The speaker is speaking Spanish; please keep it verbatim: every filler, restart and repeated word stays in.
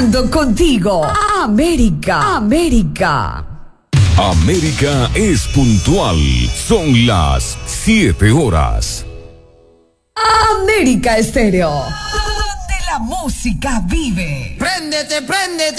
Conectando contigo. América. América. América es puntual. Son las siete horas. América Estéreo. Donde la música vive. Préndete, préndete.